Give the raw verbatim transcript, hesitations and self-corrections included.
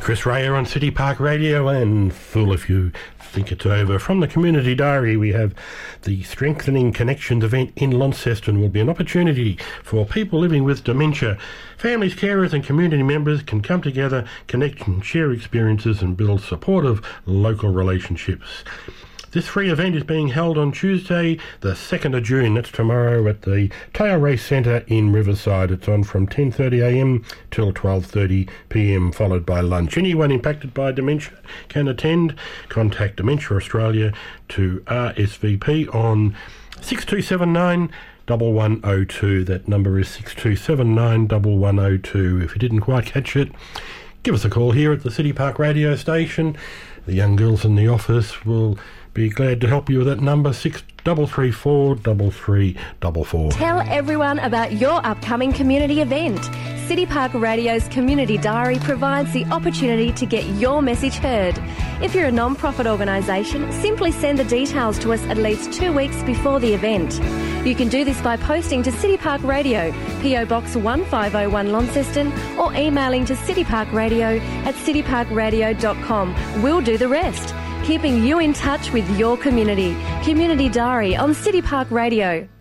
Chris Rayer on City Park Radio, and fool if you think it's over. From the Community Diary, we have the Strengthening Connections event in Launceston will be an opportunity for people living with dementia. Families, carers and community members can come together, connect and share experiences and build supportive local relationships. This free event is being held on Tuesday, the second of June. That's tomorrow at the Tail Race Centre in Riverside. It's on from ten thirty a m till twelve thirty p m, followed by lunch. Anyone impacted by dementia can attend. Contact Dementia Australia to R S V P on six two seven nine, one one zero two. That number is six two seven nine, one one zero two. If you didn't quite catch it, give us a call here at the City Park radio station. The young girls in the office will be glad to help you with that number, six three three four, three three four four. Tell everyone about your upcoming community event. City Park Radio's Community Diary provides the opportunity to get your message heard. If you're a non-profit organisation, simply send the details to us at least two weeks before the event. You can do this by posting to City Park Radio, P O Box one five oh one Launceston, or emailing to cityparkradio at cityparkradio dot com. We'll do the rest, keeping you in touch with your community. Community Diary on City Park Radio.